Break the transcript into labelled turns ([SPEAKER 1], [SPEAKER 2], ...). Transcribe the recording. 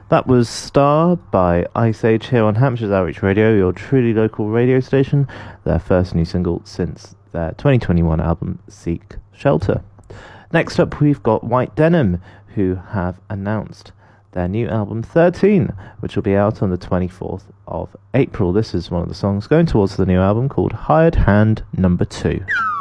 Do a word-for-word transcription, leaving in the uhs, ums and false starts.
[SPEAKER 1] That was Star by Ice Age here on Hampshire's Outreach Radio, your truly local radio station, their first new single since their twenty twenty-one album Seek Shelter. Next up we've got White Denim, who have announced their new album thirteen, which will be out on the twenty-fourth of April. This is one of the songs going towards the new album called Hired Hand Number two.